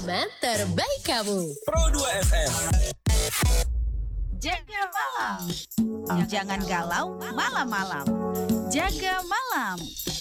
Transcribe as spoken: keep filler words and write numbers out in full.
Teman terbaik kamu. Pro dua F M. Jaga malam. Jangan galau malam-malam. Jaga malam.